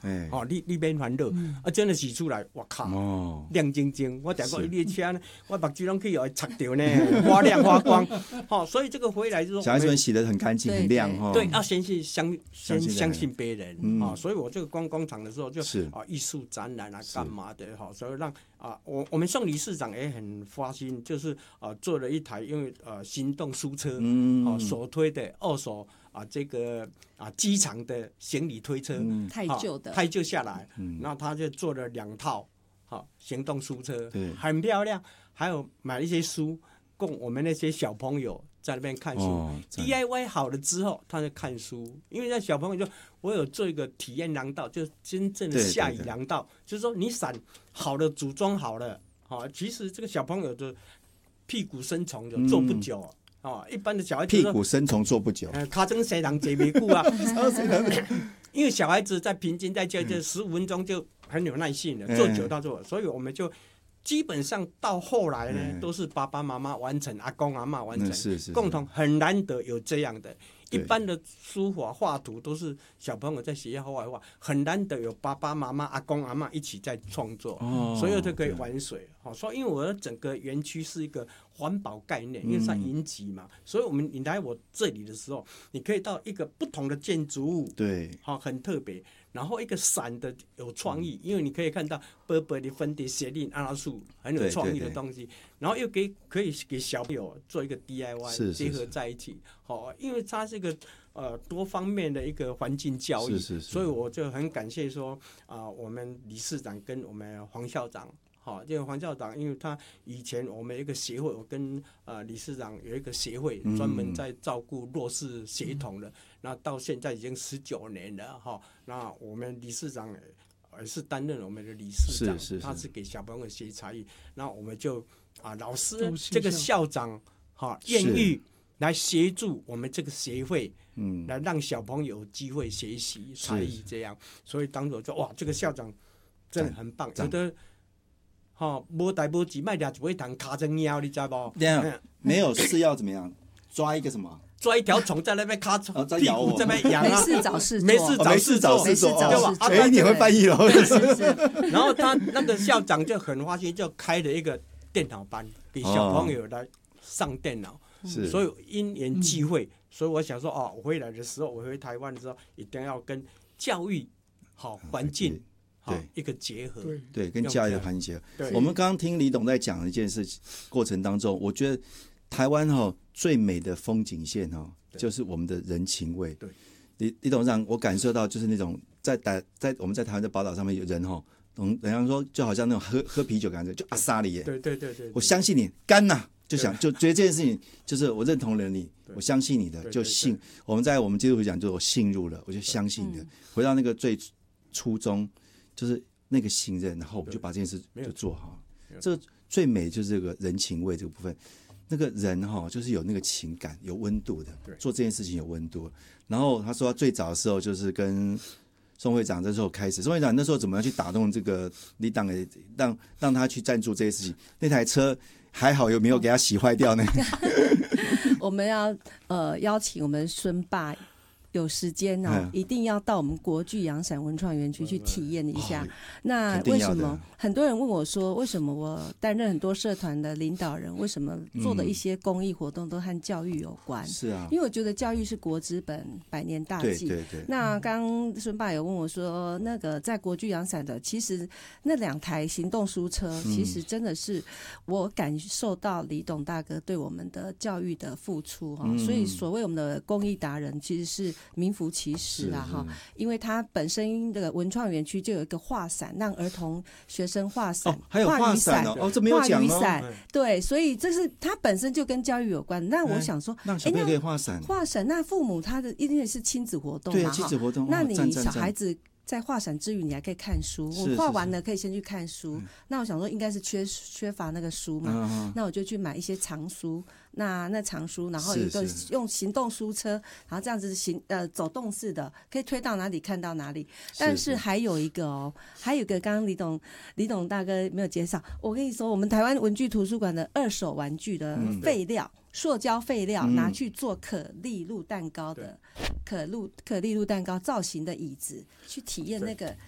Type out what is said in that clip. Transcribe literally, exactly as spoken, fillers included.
欸、 哦，你你免烦恼，嗯、啊，真的洗出来，我靠，哦、亮晶晶，我讲过你的车呢，我目睭拢可以有擦掉呢，发亮发光，好、哦，所以这个回来就是小孩子洗得很干净很亮哈， 对，要先去相先相信别人啊、嗯哦，所以我这个逛工厂的时候就啊艺术展览啊干嘛的哈、哦，所以让啊我我们宋理事长也很发心，就是啊做了一台因为呃行动书车，嗯，哦手推的二手。啊，这个啊，机场的行李推车， 嗯、太旧的， 太旧下来，嗯，然后他就做了两套，好、啊、行动书车，对，很漂亮。还有买了一些书，供我们那些小朋友在那边看书。哦、D I Y 好了之后，他就看书，因为那小朋友就我有做一个体验廊道，就是真正的下雨廊道，就是说你伞好了，组装好了，好、啊，其实这个小朋友的屁股生虫就做不久。嗯哦，一般的小孩子屁股生虫做不久， 呃，卡真谁人坐不久啊？因为小孩子在平均在这这十五分钟就很有耐性了，做久到做，所以我们就基本上到后来呢，嗯、都是爸爸妈妈完成，阿公阿嬷完成，嗯、是是是共同很难得有这样的。一般的书法画图都是小朋友在学校画画，很难得有爸爸妈妈、阿公阿嬷一起在创作，哦、所以就可以玩水。好，所以因为我的整个园区是一个环保概念，因为是在营级嘛，嗯、所以我们你来我这里的时候，你可以到一个不同的建筑物，对，好，很特别。然后一个伞的有创意，因为你可以看到波波的粉底鞋令阿拉树很有创意的东西，然后又给可以给小朋友做一个 D I Y 结合在一起，好，因为它是一个呃多方面的一个环境教育，是是是，所以我就很感谢说啊、呃，我们理事长跟我们黄校长。好，这个黄校长，因为他以前我们有一个协会，我跟呃理事长有一个协会，专门在照顾弱势协童的，嗯、那到现在已经十九年了哈。那我们理事长也是担任我们的理事长，是是是他是给小朋友学才艺，那我们就啊老师这个校长哈愿意来协助我们这个协会，嗯，来让小朋友有机会学习才艺这样，所以当时我就哇，这个校长真的很棒，有的。哦，无代无志，卖抓一尾糖卡成猫，你知不？ 没有事要怎么样？抓一个什么？ 抓一条虫在那边卡虫， 哦、在咬我， 在那边痒、啊。 没事找事做， 没事找事做， 没事找事做。 哎、欸，你会翻译了。 然后他那个校长就很花心，就开了一个电脑班给小朋友来上电脑。是、哦，所以因缘际会，嗯、所以我想说，哦，我回来的时候，我回台湾的时候，一定要跟教育好环境。嗯对一个结合， 对, 对跟教育的环节。我们刚刚听李董在讲的一件事过程当中，我觉得台湾哈、哦、最美的风景线哈、哦，就是我们的人情味。对，李李董事长，我感受到就是那种在在在我们在台湾的宝岛上面有人哈、哦，人家说就好像那种喝喝啤酒感觉，就阿萨里耶。 对对 对, 对, 对， 我相信你干呐、啊，就想就觉得这件事情就是我认同了你，我相信你的，就信。我们在我们基督徒讲，就是我信入了，我就相信你的，嗯、回到那个最初衷。就是那个信任，然后我们就把这件事就做好。这个最美就是这个人情味这个部分，那个人哈、哦，就是有那个情感、有温度的，做这件事情有温度。然后他说他最早的时候就是跟宋会长那时候开始，宋会长那时候怎么样去打动这个李党的，让让他去赞助这些事情？那台车还好有没有给他洗坏掉呢？ 我们要呃邀请我们孙爸。有时间哦，一定要到我们国巨阳伞文创园区去体验一下。哦、那为什么很多人问我说，为什么我担任很多社团的领导人，为什么做的一些公益活动都和教育有关？是啊，因为我觉得教育是国之本，百年大计。对对对。那刚孙爸有问我说，那个在国巨阳伞的，其实那两台行动书车，其实真的是我感受到李董大哥对我们的教育的付出哈、哦。嗯、所以所谓我们的公益达人，其实是。名副其实啊哈，因为它本身的文创园区就有一个画伞，让儿童学生画伞， 哦、还有画伞哦，哦这没有讲哦， 画雨伞，对，所以这是它本身就跟教育有关。那我想说， 让小朋友可以画伞， 画伞，那父母他的一定是亲子活动嘛， 对，亲子活动， 那你小孩子。在画伞之余，你还可以看书。我画完了可以先去看书。是是是那我想说，应该是缺缺乏那个书嘛，嗯、那我就去买一些藏书。那那藏书，然后有一个用行动书车，然后这样子行呃走动式的，可以推到哪里看到哪里。但是还有一个哦，还有一个刚刚李董李董大哥没有介绍。我跟你说，我们台湾文具图书馆的二手玩具的废料。嗯塑胶废料拿去做可丽露蛋糕的、嗯、可露可丽露蛋糕造型的椅子，去体验那个